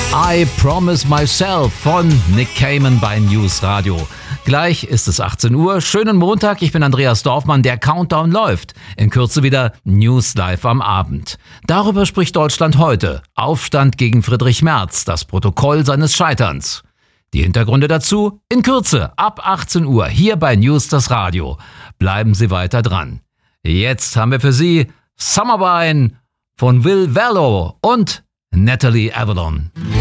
I Promise Myself von Nick Cayman bei News Radio. Gleich ist es 18 Uhr. Schönen Montag, ich bin Andreas Dorfmann. Der Countdown läuft. In Kürze wieder News Live am Abend. Darüber spricht Deutschland heute. Aufstand gegen Friedrich Merz, das Protokoll seines Scheiterns. Die Hintergründe dazu in Kürze ab 18 Uhr hier bei News das Radio. Bleiben Sie weiter dran. Jetzt haben wir für Sie Summerwine von Will Vello und Natalie Avalon.